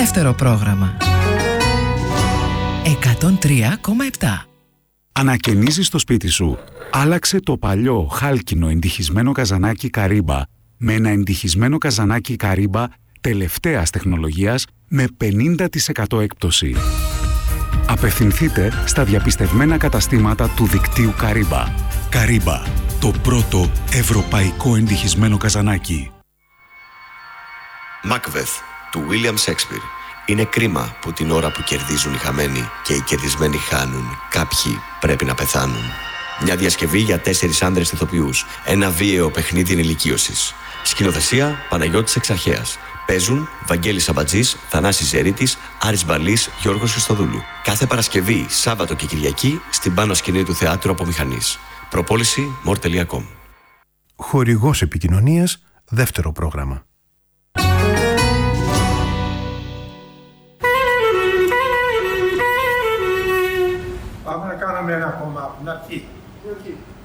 Δεύτερο πρόγραμμα. 103,7. Ανακαινίζεις το σπίτι σου. Άλλαξε το παλιό χάλκινο εντυχισμένο καζανάκι Καρύμπα με ένα εντυχισμένο καζανάκι Καρύμπα τελευταίας τεχνολογίας με 50% έκπτωση. Απευθυνθείτε στα διαπιστευμένα καταστήματα του δικτύου Καρύμπα. Καρύμπα, το πρώτο ευρωπαϊκό εντυχισμένο καζανάκι. Macbeth, του William Shakespeare. Είναι κρίμα που την ώρα που κερδίζουν οι χαμένοι και οι κερδισμένοι χάνουν, κάποιοι πρέπει να πεθάνουν. Μια διασκευή για 4 άνδρες ηθοποιούς. Ένα βίαιο παιχνίδι ενηλικίωσης. Σκηνοθεσία Παναγιώτης Εξαρχέας. Παίζουν Βαγγέλης Αμπατζής, Θανάσης Ζερίτης, Άρης Μπαλής, Γιώργος Χριστοδούλου. Κάθε Παρασκευή, Σάββατο και Κυριακή στην πάνω σκηνή του Θεάτρου Απομηχανής. Προπόληση more.com. Χορηγός επικοινωνίας, δεύτερο πρόγραμμα. Πάμε να κάνουμε ένα κομμάτι. Να πει.